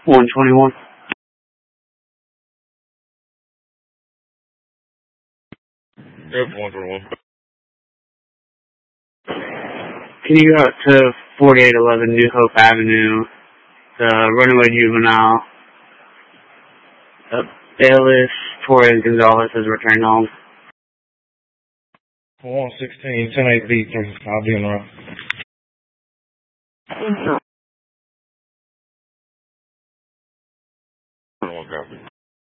121. Yep, 121. Can you go out to 4811 New Hope Avenue, the runaway juvenile, Bailiff Torres Gonzalez has returned home. 116, 10-8-B3. I'll be in the route.